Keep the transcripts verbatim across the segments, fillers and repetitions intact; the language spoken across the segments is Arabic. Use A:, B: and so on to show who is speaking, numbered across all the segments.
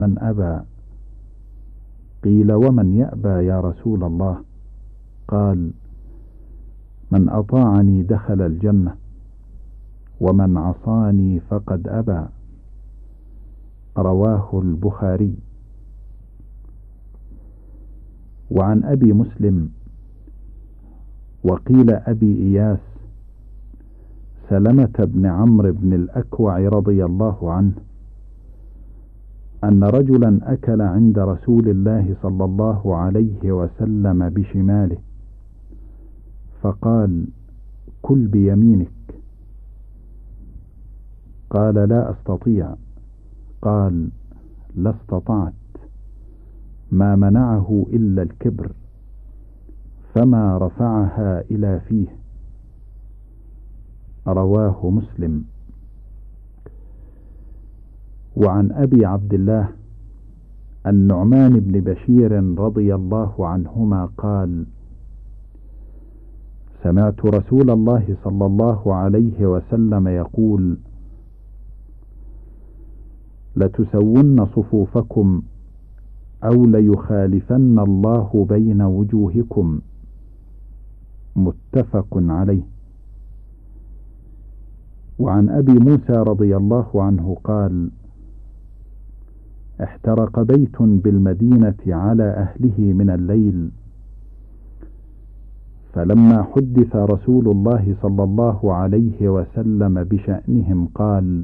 A: من أبى؟ قيل ومن يأبى يا رسول الله؟ قال من أطاعني دخل الجنة ومن عصاني فقد أبى. رواه البخاري. وعن أبي مسلم وقيل أبي إياس سلمة بن عمرو بن الأكوع رضي الله عنه أن رجلا أكل عند رسول الله صلى الله عليه وسلم بشماله فقال كل بيمينك. قال لا أستطيع. قال لا استطعت، ما منعه إلا الكبر، فما رفعها إلى فيه. رواه مسلم. وعن أبي عبد الله النعمان بن بشير رضي الله عنهما قال سمعت رسول الله صلى الله عليه وسلم يقول لتسون صفوفكم أو ليخالفن الله بين وجوهكم. متفق عليه. وعن أبي موسى رضي الله عنه قال احترق بيت بالمدينة على أهله من الليل، فلما حدث رسول الله صلى الله عليه وسلم بشأنهم قال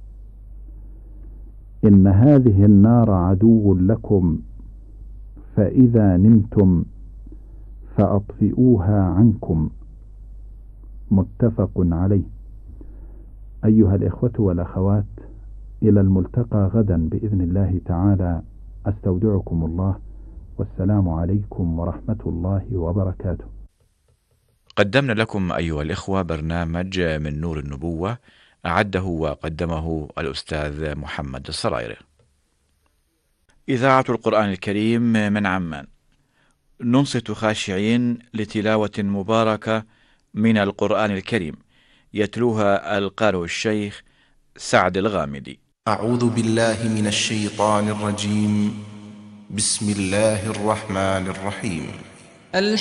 A: إن هذه النار عدو لكم، فإذا نمتم فأطفئوها عنكم. متفق عليه. أيها الإخوة والأخوات، إلى الملتقى غدا بإذن الله تعالى. أستودعكم الله، والسلام عليكم ورحمة الله وبركاته.
B: قدمنا لكم أيها الإخوة برنامج من نور النبوة، أعده وقدمه الأستاذ محمد الصرايري. إذاعة القرآن الكريم من عمان، ننصت خاشعين لتلاوة مباركة من القرآن الكريم، يتلوها القارئ الشيخ سعد الغامدي.
C: أعوذ بالله من الشيطان الرجيم. بسم الله الرحمن الرحيم.